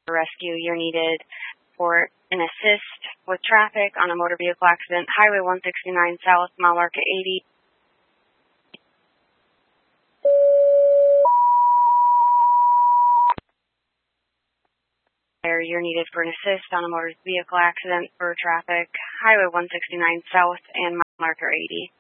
rescue. You're needed for an assist with traffic on a motor vehicle accident, Highway 169 South, mile marker 80. You're needed for an assist on a motor vehicle accident for traffic, Highway 169 South and mile marker 80.